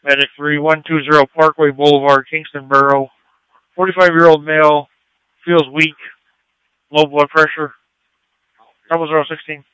Medic 3120 Parkway Boulevard, Kingston Borough. 45-year-old male, feels weak, low blood pressure. 016.